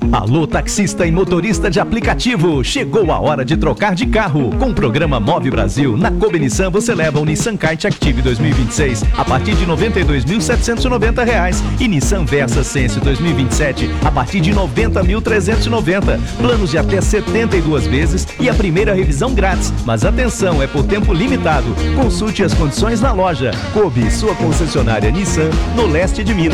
Alô, taxista e motorista de aplicativo, chegou a hora de trocar de carro. Com o programa Move Brasil, na Kobe Nissan você leva o Nissan Kite Active 2026 a partir de R$ 92.790 e Nissan Versa Sense 2027 a partir de R$ 90.390. Planos de até 72 vezes e a primeira revisão grátis. Mas atenção, é por tempo limitado. Consulte as condições na loja. Kobe, sua concessionária Nissan, no leste de Minas.